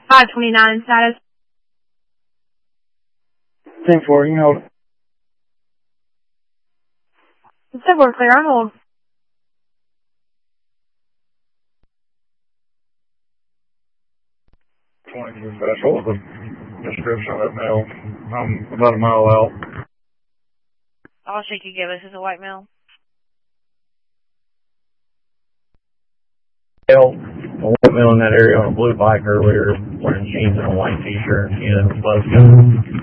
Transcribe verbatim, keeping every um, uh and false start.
five twenty-nine status. ten four, you can hold. It said we're clear on hold. twenty-two special, the description of that male. I'm about a mile out. All she could give us is a white male. Male, a white male in that area on a blue bike earlier, wearing jeans and a white t-shirt, and a buzz gun.